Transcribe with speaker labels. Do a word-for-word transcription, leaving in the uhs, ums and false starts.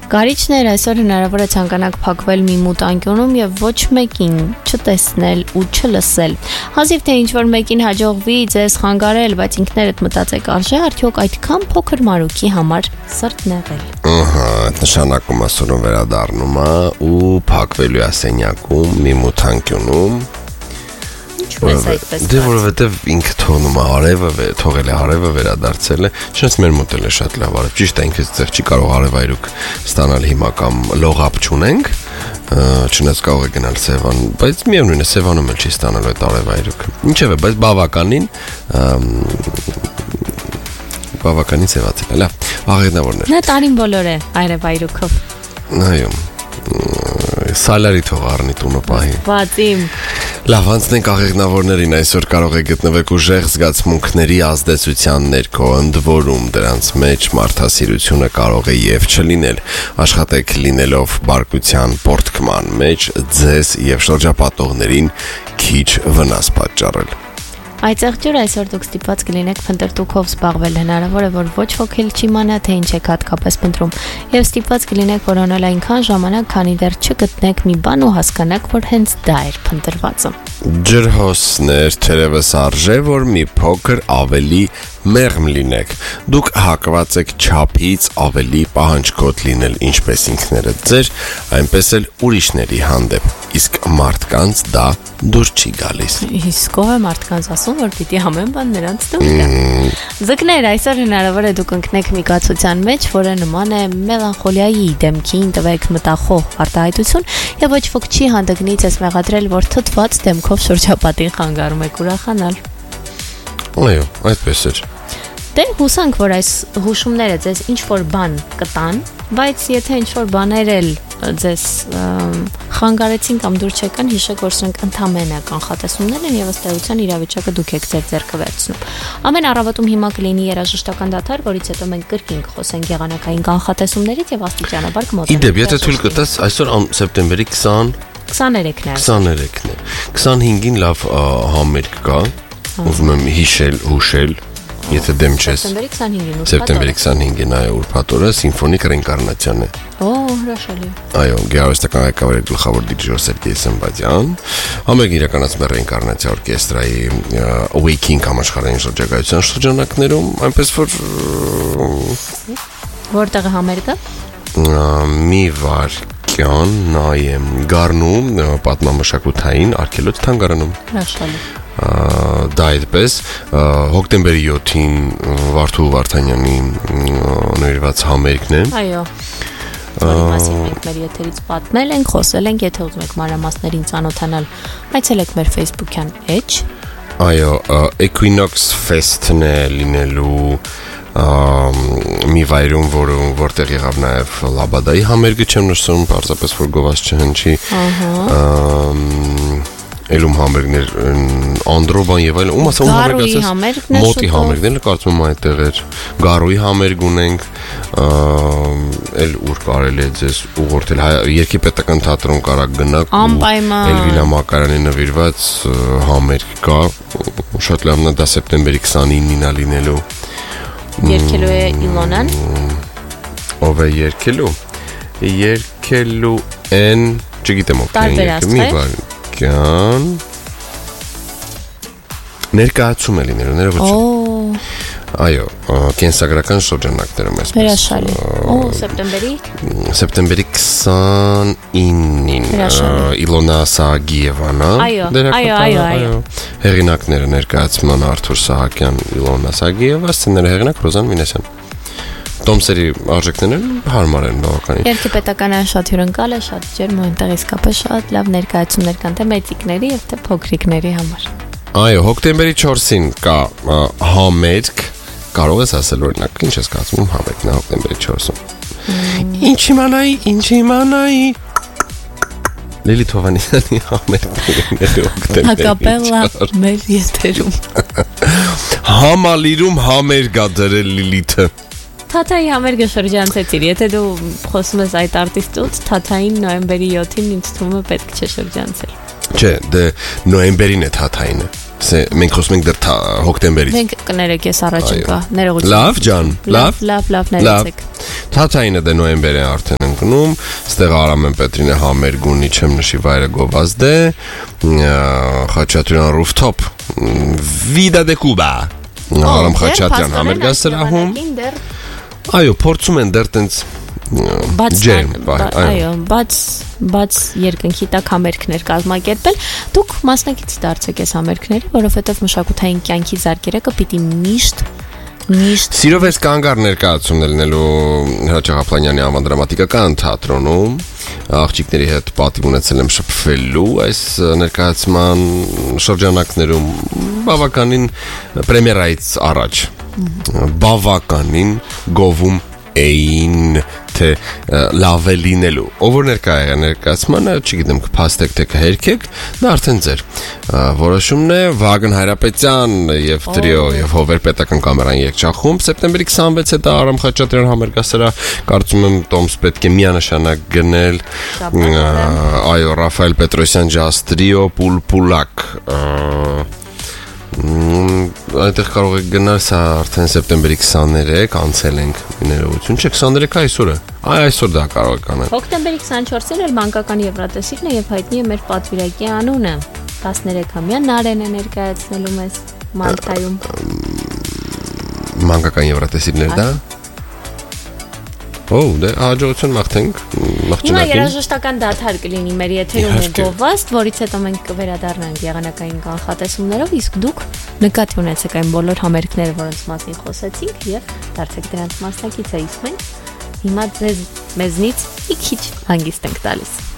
Speaker 1: Գարիչներ այսօր հնարավոր է ցանկանաք փակվել մի մութ անկյունում եւ ոչ մեկին չտեսնել ու չլսել։ Հազիվ թե ինչ-որ մեկին հաջողվի ձեզ խանգարել, բայց ինքներդ մտածեք արժե արդյոք այդքան փոքր մարուկի համար սրտ նեղել։
Speaker 2: Ահա, այդ նշանակում ասորում վերադառնում է ու փակվելու է սենյակում մի մութ անկյունում։ Դե որովհետև ինքը թողնում է արևը, թողել է արևը, վերադարձել է, չնայած մեր մոտ էլ է շատ լավ արև, ճիշտ է ինքս ձեր չի կարող արևայրուք ստանալ հիմա կամ լողապ չունենք, չնայած կարող է գնալ Սևան, բայց միևնույն է Սևանում էլ չի ստանալու այդ արևայրուքը։ Ինչևէ, բայց բավականին բավականին սևացել է, լավ, աղեղնավորներ։
Speaker 1: Նա տարին բոլոր է արևայրուքով։
Speaker 2: Այո։ Սալարի թող առնի տունը պահի։
Speaker 1: Բացիմ։
Speaker 2: Լավ, անցնենք աղեղնավորներին, այսօր կարող է գտնվեք ուժեղ զգացմունքների ազդեցության ներքո, ընդ որում դրանց մեջ մարդասիրությունը կարող է եւ չլինել, աշխատեք լինելով բարկության պորտկման մեջ, ձեզ եւ շրջապատողներին քիչ վնաս պատճառել։
Speaker 1: Այցեղ ջուր այսօր դուք ստիպված կլինեք փնտրտուքով զբաղվել, հնարավոր է որ ոչ ոք էլ չիմանա թե ինչ եք հատկապես փնտրում եւ ստիպված կլինեք որոնել այնքան ժամանակ, քանի դեռ չգտնեք մի բան ու հասկանաք, որ հենց դա էր փնտրվածը։
Speaker 2: Ջրհոսներ, թերևս արժե որ մի փոքր ավելի մեղմ լինեք։ Դուք հակված եք չափից ավելի պահանջկոտ լինել ինչպես ինքներդ ձեր, այնպես էլ ուրիշների հանդեպ, իսկ մարդկանց դա դուր չի գալիս։
Speaker 1: Իսկ ով է մարդկանց ասում, որ պիտի ամեն բան նրանց դուր գա։ Ձկներ, այսօր հնարավոր է դուք ընկնեք մի կացության մեջ, որը նման է մելանխոլիայի դեմքին, տվեք մտախոհ արտահայտություն եւ ոչ ոք չի հանդգնի ձեզ մեղադրել, որ թթված դեմքով շրջապատին խանգարում եք ուրախանալ։
Speaker 2: Այո, այդպես էր։
Speaker 1: Դե հուսանք, որ այս հուշումները ձեզ ինչ-որ բան կտան, բայց եթե ինչ-որ բաներ էլ ձեզ խանգարեցին կամ դուր չեկան, հիշեք, որ սրանք ընդամենը կանխատեսումներ են եւ ըստ էության իրավիճակը դուք եք ձեր ձեռքը վերցնում։ Ամեն առավոտում հիմա կլինի երաժշտական դադար, որից հետո մենք կրկին կխոսենք եղանակային կանխատեսումներից եւ աստիճանաբար կմոտենանք։
Speaker 2: Իդեպ, եթե թույլ կտաս, այսօր սեպտեմբերի քսան
Speaker 1: քսաներեքն է։
Speaker 2: քսաներեքն է։ քսանհինգին լավ համերգ կա։ Ուզում եմ հիշել, հուշել, եթե դեմ չես։ Սեպտեմբերի քսանհինգին այո, ուրբաթ օրը սիմֆոնիկ ռեինկարնացիան է։
Speaker 1: Օ, հրաշալի։
Speaker 2: Այո, գեղարվեստական ղեկավարի գլխավոր դիջոր Սերգեյ Սմբադյան, համերգ իրականացում է ռեինկարնացիա օրկեստրայի Waking համաշխարհային շրջագայության շրջանակներում, այնպես որ
Speaker 1: որտեղ է համերգը։
Speaker 2: Մի վարքյան նայեմ Գառնում պատմամշակութային արգելոց թանգարանում։
Speaker 1: Հրաշալի։
Speaker 2: Դա այդպես հոկտեմբերի յոթին Վարդու Վարդանյանի նվիրված համերգն է։
Speaker 1: Այո։ Որի մասին մենք մեր եթերից պատմել ենք, խոսել ենք, եթե ուզում եք մանրամասներին ծանոթանալ, այցելեք մեր Facebook-յան էջ։
Speaker 2: Այո, Equinox Fest-ն է լինելու մի վայրում, որ որտեղ եղավ նաև Լաբադայի համերգը, չեմ նշում, պարզապես որ գովազ չհնչի։ Էլում համերգներ Անդրոբան եւ այլն, ում ասում համերգացած մոտի համերգներ կարծում եմ այդտեղ էր։ Գարոյի համերգ ունենք, էլ ուր կարելի է ձեզ ուղղորդել Երկրպետական թատրոն կարակ գնաք, Էլվինա Մակարյանի նվիրված համերգ կա, շատ լավն է, դա սեպտեմբերի քսանինին է լինելու։
Speaker 1: Երգելու է Իլոնան։
Speaker 2: Ով է երգելու։ Երգելու են, չգիտեմ ով է երգելու։ Կյան ներկայացում է լինելու, ներողություն։ Այո, կենսագրական շրջանակներում ես։
Speaker 1: Հրաշալի։ Օ, սեպտեմբերի
Speaker 2: Սեպտեմբերի քսանինին Իլոնա Սահագիևան,
Speaker 1: այո, այո, այո, այո։
Speaker 2: Հեղինակները ներկայացման Արթուր Սահակյան, Իլոնա Սահագիևա, սցենարի հեղինակ Ռոզան Մինասյան։ Տոմսերի արժեքներն հարմար են բավականին։
Speaker 1: Երկրպետականը շատ հյուրընկալ է, շատ ջերմ ու այնտեղ իսկապես շատ լավ ներկայացումներ կան թե մեծիկների եւ թե փոքրիկների համար։
Speaker 2: Այո, հոկտեմբերի չորսին կա համերգ, կարող ես ասել օրինակ, ինչ ես կազմում համերգն է հոկտեմբերի չորսին։ Ինչ իմանայի, ինչ իմանայի։ Լիլիթ Հովհաննիսյանի համերգն է հոկտեմբերի։
Speaker 1: Ակապելլա մեր եթերում։
Speaker 2: Համալիրում համերգ ա դրել Լիլիթը։
Speaker 1: Թաթայի համերգը շրջանցեցիր, եթե դու խոսում ես այդ արտիստուց, Թաթային նոյեմբերի յոթին ինձ թվում է պետք չէ շրջանցել։
Speaker 2: Չէ, դե նոյեմբերին է Թաթայինը։ Մենք խոսում ենք դեռ հոկտեմբերից։
Speaker 1: Մենք կներեք, ես առաջ ընկա, ներողություն։
Speaker 2: Լավ, ջան, լավ։
Speaker 1: Լավ, լավ, ներեցեք։
Speaker 2: Թաթայինը դե նոյեմբեր է արդեն ընկնում, ստեղ Արամեն Պետրինը համերգ ունի, չեմ նշի վայրը Գովազդե, Խաչատրյան Rooftop, Vida de Cuba։ Արամ Խաչատրյան համերգասրահում։ Այո, փորձում են դեռ տենց ջերմ,
Speaker 1: այո, բաց բաց երկնքի տակ համերգներ կազմակերպել։ Դուք մասնակից դարձեք այս համերգների, որովհետև մշակութային կյանքի զարգերակը պիտի միշտ միշտ
Speaker 2: Սիրով ես կանգար ներկայացումն լինելու Հրաչաղ անվանդրամատիկական թատրոնում աղջիկների հետ պատիվ ունեցել եմ շփվելու այս ներկայացման շրջանակներում բավականին պրեմիերայից առաջ բավականին գովում էին թե լավ է լինելու ով որ ներկա է ներկայացմանը չգիտեմ կփաստեք թե կհերքեք դա արդեն ձեր որոշումն է Վագն Հայրապետյան եւ տրիո եւ Հովեր պետական կամերային երգչախումբ սեպտեմբերի քսանվեցը դա Արամ Խաչատրյան համերգասրահ կարծում եմ Տոմս պետք է միանշանակ գնել այո Ռաֆայել Պետրոսյան ջազ տրիո Պուլպուլակ Այդտեղ կարող եք գնալ, սա արդեն սեպտեմբերի քսաներեք, անցել ենք ներողություն, չէ քսաներեք այսօր է, այ այսօր դա կարող եք անել։
Speaker 1: Հոկտեմբերի քսանչորսին էլ մանկական Եվրատեսիլն է եւ հայտնի է մեր պատվիրակի անունը, տասներեքամյա Նարեն է ներկայացնելու մեզ Մալտայում։
Speaker 2: Մանկական Եվրատեսիլն է դա։ Օ, դե հաջողություն մաղթենք, մաղթանակին։
Speaker 1: Հիմա երաժշտական դադար կլինի մեր եթերում ու Գովազդ, որից հետո մենք կվերադառնանք եղանակային կանխատեսումներով, իսկ դուք նկատի ունեցեք այն բոլոր համերգները, որոնց մասին խոսեցինք եւ դարձեք դրանց մասնակիցը, իսկ մենք հիմա ձեզ մեզնից մի քիչ հանգիստ ենք տալիս։